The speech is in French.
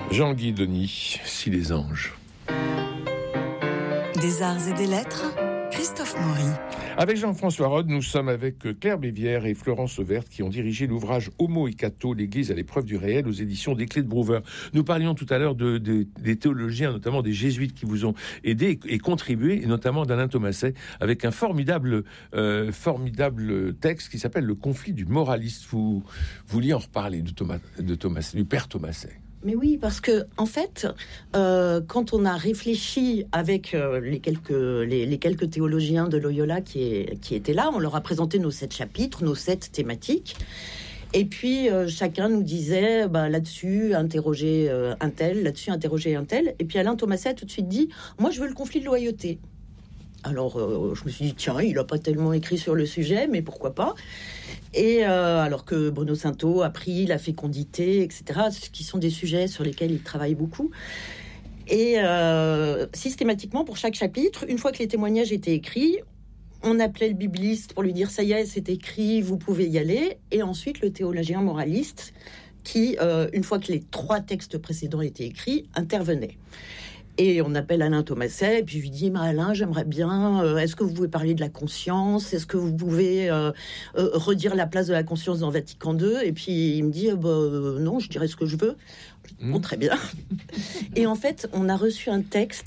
Jean-Guy Denis, Si les anges. Des arts et des lettres, Christophe Maury. Avec Jean-François Rode, nous sommes avec Claire Bévière et Florence Auvert qui ont dirigé l'ouvrage Homo et Cato, l'Église à l'épreuve du réel aux éditions des Clés de Brouwer. Nous parlions tout à l'heure des théologiens, notamment des jésuites qui vous ont aidé et contribué, et notamment d'Alain Thomasset, avec un formidable texte qui s'appelle Le conflit du moraliste. Vous vouliez en reparler de Thomasset, du père Thomasset. Mais oui, parce que en fait, quand on a réfléchi avec les quelques théologiens de Loyola qui étaient là, on leur a présenté nos 7 chapitres, nos 7 thématiques. Et puis, chacun nous disait, là-dessus, interroger un tel, là-dessus, interroger un tel. Et puis, Alain Thomasset a tout de suite dit, moi, je veux le conflit de loyauté. Alors, je me suis dit, tiens, il n'a pas tellement écrit sur le sujet, mais pourquoi pas. Et alors que Bruno Sainteau a pris la fécondité, etc., ce qui sont des sujets sur lesquels il travaille beaucoup. Et systématiquement, pour chaque chapitre, une fois que les témoignages étaient écrits, on appelait le bibliste pour lui dire « ça y est, c'est écrit, vous pouvez y aller ». Et ensuite, le théologien moraliste qui, une fois que les 3 textes précédents étaient écrits, intervenait. Et on appelle Alain Thomasset, et puis je lui dis, Alain, j'aimerais bien, est-ce que vous pouvez parler de la conscience ? Est-ce que vous pouvez redire la place de la conscience dans Vatican II ? Et puis il me dit, non, je dirais ce que je veux. Bon, très bien. Et en fait, on a reçu un texte